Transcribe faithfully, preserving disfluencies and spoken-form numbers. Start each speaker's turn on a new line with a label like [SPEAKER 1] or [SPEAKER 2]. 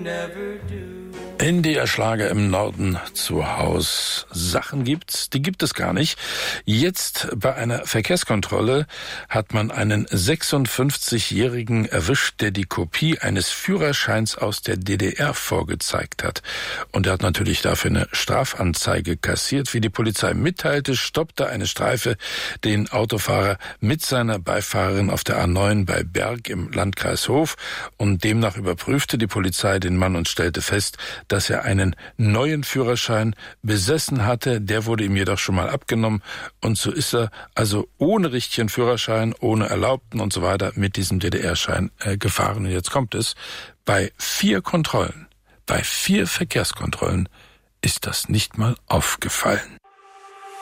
[SPEAKER 1] In der Schlager im Norden zu Haus. Sachen gibt's, die gibt es gar nicht. Jetzt bei einer Verkehrskontrolle hat man einen sechsundfünfzigjährigen erwischt, der die Kopie eines Führerscheins aus der D D R vorgezeigt hat. Und er hat natürlich dafür eine Strafanzeige kassiert. Wie die Polizei mitteilte, stoppte eine Streife den Autofahrer mit seiner Beifahrerin auf der A neun bei Berg im Landkreis Hof. Und demnach überprüfte die Polizei den Mann und stellte fest, dass er einen neuen Führerschein besessen hatte. Der wurde ihm jedoch schon mal abgenommen. Und so ist er also ohne richtigen Führerschein, ohne Erlaubten und so weiter mit diesem D D R-Schein äh, gefahren. Und jetzt kommt es, bei vier Kontrollen, bei vier Verkehrskontrollen ist das nicht mal aufgefallen.